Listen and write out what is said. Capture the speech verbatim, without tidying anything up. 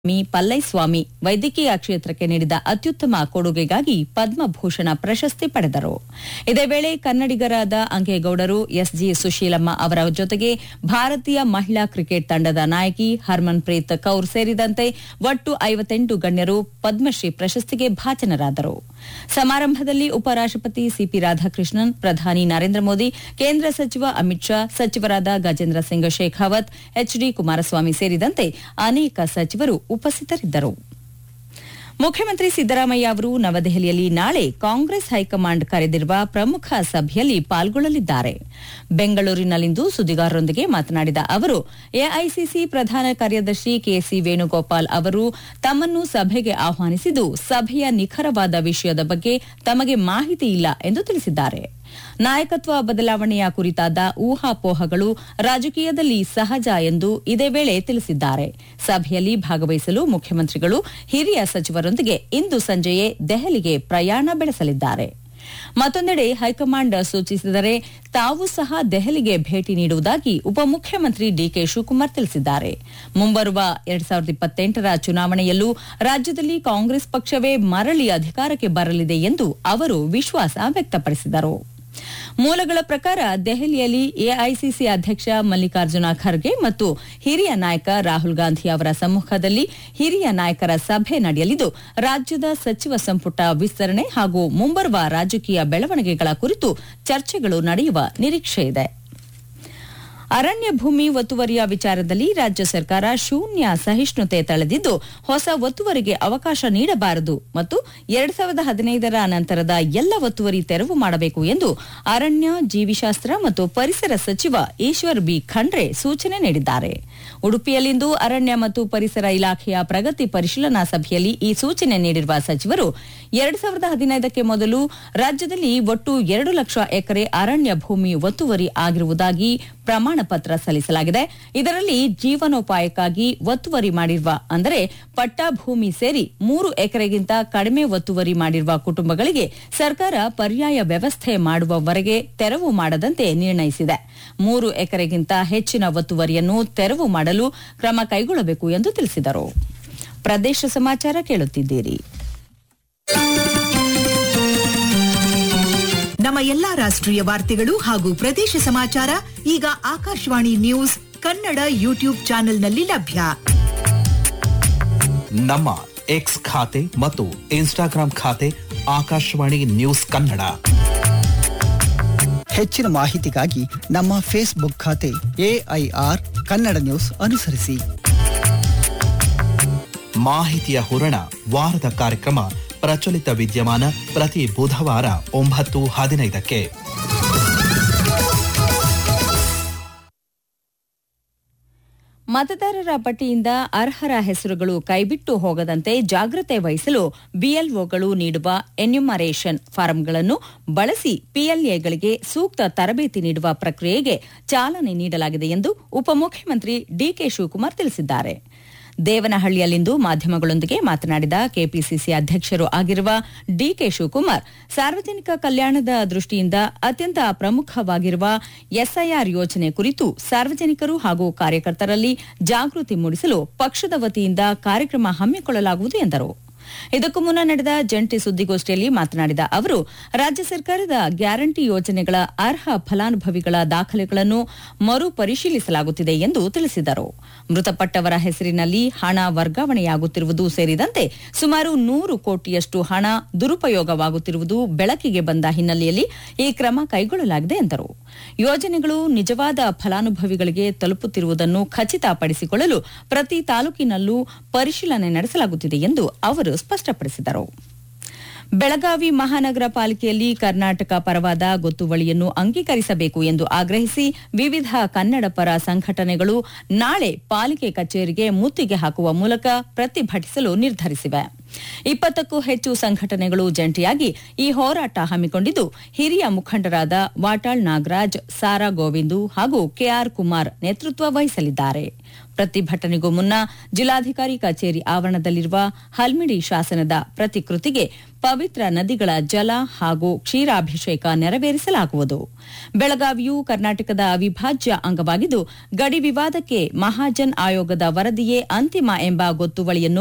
ಮಿ ಪಲ್ಲೈಸ್ವಾಮಿ ವೈದ್ಯಕೀಯ ಕ್ಷೇತ್ರಕ್ಕೆ ನೀಡಿದ ಅತ್ಯುತ್ತಮ ಕೊಡುಗೆಗಾಗಿ ಪದ್ಮಭೂಷಣ ಪ್ರಶಸ್ತಿ ಪಡೆದರು. ಇದೇ ವೇಳೆ ಕನ್ನಡಿಗರಾದ ಅಂಕೇಗೌಡರು, ಎಸ್ಜಿ ಸುಶೀಲಮ್ಮ ಅವರ ಜೊತೆಗೆ ಭಾರತೀಯ ಮಹಿಳಾ ಕ್ರಿಕೆಟ್ ತಂಡದ ನಾಯಕಿ ಹರ್ಮನ್ಪ್ರೀತ್ ಕೌರ್ ಸೇರಿದಂತೆ ಒಟ್ಟು ಐವತ್ತೆಂಟು ಗಣ್ಯರು ಪದ್ಮಶ್ರೀ ಪ್ರಶಸ್ತಿಗೆ ಭಾಜನರಾದರು. ಸಮಾರಂಭದಲ್ಲಿ ಉಪರಾಷ್ಟಪತಿ ಸಿಪಿ ರಾಧಾಕೃಷ್ಣನ್, ಪ್ರಧಾನಿ ನರೇಂದ್ರ ಮೋದಿ, ಕೇಂದ್ರ ಸಚಿವ ಅಮಿತ್ ಶಾ, ಸಚಿವರಾದ ಗಜೇಂದ್ರ ಸಿಂಗ್ ಶೇಖಾವತ್, ಎಚ್ಡಿ ಕುಮಾರಸ್ವಾಮಿ ಸೇರಿದಂತೆ ಅನೇಕ ಸಚಿವರು ಉಪಸ್ಥಿತರಿದ್ದರು. ಮುಖ್ಯಮಂತ್ರಿ ಸಿದ್ದರಾಮಯ್ಯ ಅವರು ನವದೆಹಲಿಯಲ್ಲಿ ನಾಳೆ ಕಾಂಗ್ರೆಸ್ ಹೈಕಮಾಂಡ್ ಕರೆದಿರುವ ಪ್ರಮುಖ ಸಭೆಯಲ್ಲಿ ಪಾಲ್ಗೊಳ್ಳಲಿದ್ದಾರೆ. ಬೆಂಗಳೂರಿನಲ್ಲಿಂದು ಸುದ್ದಿಗಾರರೊಂದಿಗೆ ಮಾತನಾಡಿದ ಅವರು, ಎಐಸಿಸಿ ಪ್ರಧಾನ ಕಾರ್ಯದರ್ಶಿ ಕೆಸಿ ವೇಣುಗೋಪಾಲ್ ಅವರು ತಮ್ಮನ್ನು ಸಭೆಗೆ ಆಹ್ವಾನಿಸಿದ್ದು, ಸಭೆಯ ನಿಖರವಾದ ವಿಷಯದ ಬಗ್ಗೆ ತಮಗೆ ಮಾಹಿತಿ ಇಲ್ಲ ಎಂದು ತಿಳಿಸಿದ್ದಾರೆ. ನಾಯಕತ್ವ ಬದಲಾವಣೆಯ ಕುರಿತಾದ ಊಹಾಪೋಹಗಳು ರಾಜಕೀಯದಲ್ಲಿ ಸಹಜ ಎಂದು ಇದೇ ವೇಳೆ ತಿಳಿಸಿದ್ದಾರೆ. ಸಭೆಯಲ್ಲಿ ಭಾಗವಹಿಸಲು ಮುಖ್ಯಮಂತ್ರಿಗಳು ಹಿರಿಯ ಸಚಿವರೊಂದಿಗೆ ಇಂದು ಸಂಜೆಯೇ ದೆಹಲಿಗೆ ಪ್ರಯಾಣ ಬೆಳೆಸಲಿದ್ದಾರೆ. ಮತ್ತೊಂದೆಡೆ ಹೈಕಮಾಂಡ್ ಸೂಚಿಸಿದರೆ ತಾವು ಸಹ ದೆಹಲಿಗೆ ಭೇಟಿ ನೀಡುವುದಾಗಿ ಉಪಮುಖ್ಯಮಂತ್ರಿ ಡಿಕೆ ಶಿವಕುಮಾರ್ ತಿಳಿಸಿದ್ದಾರೆ. ಮುಂಬರುವ ಎರಡ್ ಸಾವಿರದ ಇಪ್ಪತ್ತೆಂಟರ ಚುನಾವಣೆಯಲ್ಲೂ ರಾಜ್ಯದಲ್ಲಿ ಕಾಂಗ್ರೆಸ್ ಪಕ್ಷವೇ ಮರಳಿ ಅಧಿಕಾರಕ್ಕೆ ಬರಲಿದೆ ಎಂದು ಅವರು ವಿಶ್ವಾಸ ವ್ಯಕ್ತಪಡಿಸಿದರು. ಮೂಲಗಳ ಪ್ರಕಾರ ದೆಹಲಿಯಲ್ಲಿ ಎಐಸಿಸಿ ಅಧ್ಯಕ್ಷ ಮಲ್ಲಿಕಾರ್ಜುನ ಖರ್ಗೆ ಮತ್ತು ಹಿರಿಯ ನಾಯಕ ರಾಹುಲ್ ಗಾಂಧಿ ಅವರ ಸಮ್ಮುಖದಲ್ಲಿ ಹಿರಿಯ ನಾಯಕರ ಸಭೆ ನಡೆಯಲಿದ್ದು, ರಾಜ್ಯದ ಸಚಿವ ಸಂಪುಟ ವಿಸ್ತರಣೆ ಹಾಗೂ ಮುಂಬರುವ ರಾಜಕೀಯ ಬೆಳವಣಿಗೆಗಳ ಕುರಿತು ಚರ್ಚೆಗಳು ನಡೆಯುವ ನಿರೀಕ್ಷೆಯಿದೆ. ಅರಣ್ಯ ಭೂಮಿ ಒತ್ತುವರಿಯ ವಿಚಾರದಲ್ಲಿ ರಾಜ್ಯ ಸರ್ಕಾರ ಶೂನ್ಯ ಸಹಿಷ್ಣುತೆ ತಳೆದಿದ್ದು, ಹೊಸ ಒತ್ತುವರಿಗೆ ಅವಕಾಶ ನೀಡಬಾರದು ಮತ್ತು ಎರಡ್ ಸಾವಿರದ ಹದಿನೈದರ ನಂತರದ ಎಲ್ಲ ಒತ್ತುವರಿ ತೆರವು ಮಾಡಬೇಕು ಎಂದು ಅರಣ್ಯ, ಜೀವಿಶಾಸ್ತ್ರ ಮತ್ತು ಪರಿಸರ ಸಚಿವ ಈಶ್ವರ್ ಬಿ ಖಂಡ್ರೆ ಸೂಚನೆ ನೀಡಿದ್ದಾರೆ. ಉಡುಪಿಯಲ್ಲಿಂದು ಅರಣ್ಯ ಮತ್ತು ಪರಿಸರ ಇಲಾಖೆಯ ಪ್ರಗತಿ ಪರಿಶೀಲನಾ ಸಭೆಯಲ್ಲಿ ಈ ಸೂಚನೆ ನೀಡಿರುವ ಸಚಿವರು, ಎರಡ್ ಸಾವಿರದ ಹದಿನೈದಕ್ಕೆ ಮೊದಲು ರಾಜ್ಯದಲ್ಲಿ ಒಟ್ಟು ಎರಡು ಲಕ್ಷ ಎಕರೆ ಅರಣ್ಯ ಭೂಮಿ ಒತ್ತುವರಿ ಆಗಿರುವುದಾಗಿ ಪ್ರಮಾಣ ಪತ್ರ ಸಲ್ಲಿಸಲಾಗಿದೆ. ಇದರಲ್ಲಿ ಜೀವನೋಪಾಯಕ್ಕಾಗಿ ಒತ್ತುವರಿ ಮಾಡಿರುವ, ಅಂದರೆ ಪಟ್ಟಾ ಭೂಮಿ ಸೇರಿ ಮೂರು ಎಕರೆಗಿಂತ ಕಡಿಮೆ ಒತ್ತುವರಿ ಮಾಡಿರುವ ಕುಟುಂಬಗಳಿಗೆ ಸರ್ಕಾರ ಪರ್ಯಾಯ ವ್ಯವಸ್ಥೆ ಮಾಡುವವರೆಗೆ ತೆರವು ಮಾಡದಂತೆ ನಿರ್ಣಯಿಸಿದೆ. ಮೂರು ಎಕರೆಗಿಂತ ಹೆಚ್ಚಿನ ಒತ್ತುವರಿಯನ್ನು ತೆರವು ಮಾಡಲು ಕ್ರಮ ಕೈಗೊಳ್ಳಬೇಕು ಎಂದು ತಿಳಿಸಿದರು. ಪ್ರದೇಶ ಸಮಾಚಾರ ಕೇಳುತ್ತಿದ್ದೀರಿ. ನಮ್ಮ ಎಲ್ಲಾ ರಾಷ್ಟ್ರೀಯ ವಾರ್ತೆಗಳು ಹಾಗೂ ಪ್ರದೇಶ ಸಮಾಚಾರ ಈಗ ಆಕಾಶವಾಣಿ ನ್ಯೂಸ್ ಕನ್ನಡ ಯೂಟ್ಯೂಬ್ ಚಾನೆಲ್ನಲ್ಲಿ ಲಭ್ಯ. ನಮ್ಮ ಎಕ್ಸ್ ಖಾತೆ ಮತ್ತು ಇನ್ಸ್ಟಾಗ್ರಾಂ ಖಾತೆ ಆಕಾಶವಾಣಿ ನ್ಯೂಸ್ ಕನ್ನಡ. ಹೆಚ್ಚಿನ ಮಾಹಿತಿಗಾಗಿ ನಮ್ಮ ಫೇಸ್ಬುಕ್ ಖಾತೆ ಎಐಆರ್ ಕನ್ನಡ ನ್ಯೂಸ್ ಅನುಸರಿಸಿ. ಮಾಹಿತಿಯ ಹೂರಣ ವಾರದ ಕಾರ್ಯಕ್ರಮ ಪ್ರಚಲಿತ ವಿದ್ಯಮಾನ ಪ್ರತಿ ಬುಧವಾರ ಒಂಬತ್ತು ಹದಿನೈದಕ್ಕೆ. ಮತದಾರರ ಪಟ್ಟಿಯಿಂದ ಅರ್ಹರ ಹೆಸರುಗಳು ಕೈಬಿಟ್ಟು ಹೋಗದಂತೆ ಜಾಗ್ರತೆ ವಹಿಸಲು ಬಿಎಲ್ಒಗಳು ನೀಡುವ ಎನ್ಯುಮರೇಷನ್ ಫಾರಂಗಳನ್ನು ಬಳಸಿ ಪಿಎಲ್ಎಗಳಿಗೆ ಸೂಕ್ತ ತರಬೇತಿ ನೀಡುವ ಪ್ರಕ್ರಿಯೆಗೆ ಚಾಲನೆ ನೀಡಲಾಗಿದೆ ಎಂದು ಉಪಮುಖ್ಯಮಂತ್ರಿ ಡಿಕೆ ಶಿವಕುಮಾರ್ ತಿಳಿಸಿದ್ದಾರೆ. ದೇವನಹಳ್ಳಿಯಲ್ಲಿಂದು ಮಾಧ್ಯಮಗಳೊಂದಿಗೆ ಮಾತನಾಡಿದ ಕೆಪಿಸಿಸಿ ಅಧ್ಯಕ್ಷರು ಆಗಿರುವ ಡಿಕೆ ಶಿವಕುಮಾರ್, ಸಾರ್ವಜನಿಕ ಕಲ್ಯಾಣದ ದೃಷ್ಟಿಯಿಂದ ಅತ್ಯಂತ ಪ್ರಮುಖವಾಗಿರುವ ಎಸ್ಐಆರ್ ಯೋಜನೆ ಕುರಿತು ಸಾರ್ವಜನಿಕರು ಹಾಗೂ ಕಾರ್ಯಕರ್ತರಲ್ಲಿ ಜಾಗೃತಿ ಮೂಡಿಸಲು ಪಕ್ಷದ ವತಿಯಿಂದ ಕಾರ್ಯಕ್ರಮ ಹಮ್ಮಿಕೊಳ್ಳಲಾಗುವುದು ಎಂದರು. ಇದಕ್ಕೂ ಮುನ್ನ ನಡೆದ ಜಂಟಿ ಸುದ್ದಿಗೋಷ್ಠಿಯಲ್ಲಿ ಮಾತನಾಡಿದ ಅವರು, ರಾಜ್ಯ ಸರ್ಕಾರದ ಗ್ಯಾರಂಟಿ ಯೋಜನೆಗಳ ಅರ್ಹ ಫಲಾನುಭವಿಗಳ ದಾಖಲೆಗಳನ್ನು ಮರು ಪರಿಶೀಲಿಸಲಾಗುತ್ತಿದೆ ಎಂದು ತಿಳಿಸಿದರು. ಮೃತಪಟ್ಟವರ ಹೆಸರಿನಲ್ಲಿ ಹಣ ವರ್ಗಾವಣೆಯಾಗುತ್ತಿರುವುದು ಸೇರಿದಂತೆ ಸುಮಾರು ನೂರು ಕೋಟಿಯಷ್ಟು ಹಣ ದುರುಪಯೋಗವಾಗುತ್ತಿರುವುದು ಬೆಳಕಿಗೆ ಬಂದ ಹಿನ್ನೆಲೆಯಲ್ಲಿ ಈ ಕ್ರಮ ಕೈಗೊಳ್ಳಲಾಗಿದೆ ಎಂದರು. ಯೋಜನೆಗಳು ನಿಜವಾದ ಫಲಾನುಭವಿಗಳಿಗೆ ತಲುಪುತ್ತಿರುವುದನ್ನು ಖಚಿತಪಡಿಸಿಕೊಳ್ಳಲು ಪ್ರತಿ ತಾಲೂಕಿನಲ್ಲೂ ಪರಿಶೀಲನೆ ನಡೆಸಲಾಗುತ್ತಿದೆ ಎಂದು ಅವರು ಸ್ಪಷ್ಟಪಡಿಸಿದರು. ಬೆಳಗಾವಿ ಮಹಾನಗರ ಪಾಲಿಕೆಯಲ್ಲಿ ಕರ್ನಾಟಕ ಪರವಾದ ಗೊತ್ತುವಳಿಯನ್ನು ಅಂಗೀಕರಿಸಬೇಕು ಎಂದು ಆಗ್ರಹಿಸಿ ವಿವಿಧ ಕನ್ನಡ ಪರ ಸಂಘಟನೆಗಳು ನಾಳೆ ಪಾಲಿಕೆ ಕಚೇರಿಗೆ ಮುತ್ತಿಗೆ ಹಾಕುವ ಮೂಲಕ ಪ್ರತಿಭಟಿಸಲು ನಿರ್ಧರಿಸಿವೆ. ಇಪ್ಪತ್ತಕ್ಕೂ ಹೆಚ್ಚು ಸಂಘಟನೆಗಳು ಜಂಟಿಯಾಗಿ ಈ ಹೋರಾಟ ಹಮ್ಮಿಕೊಂಡಿದ್ದು, ಹಿರಿಯ ಮುಖಂಡರಾದ ವಾಟಾಳ್ ನಾಗರಾಜ್, ಸಾರಾ ಗೋವಿಂದು ಹಾಗೂ ಕೆಆರ್ ಕುಮಾರ್ ನೇತೃತ್ವ ವಹಿಸಲಿದ್ದಾರೆ. ಪ್ರತಿಭಟನೆಗೂ ಮುನ್ನ ಜಿಲ್ಲಾಧಿಕಾರಿ ಕಚೇರಿ ಆವರಣದಲ್ಲಿರುವ ಹಲ್ಮಿಡಿ ಶಾಸನದ ಪ್ರತಿಕೃತಿಗೆ ಪವಿತ್ರ ನದಿಗಳ ಜಲ ಹಾಗೂ ಕ್ಷೀರಾಭಿಷೇಕ ನೆರವೇರಿಸಲಾಗುವುದು. ಬೆಳಗಾವಿಯು ಕರ್ನಾಟಕದ ಅವಿಭಾಜ್ಯ ಅಂಗವಾಗಿದ್ದು ಗಡಿ ವಿವಾದಕ್ಕೆ ಮಹಾಜನ್ ಆಯೋಗದ ವರದಿಯೇ ಅಂತಿಮ ಎಂಬ ಗೊತ್ತುವಳಿಯನ್ನು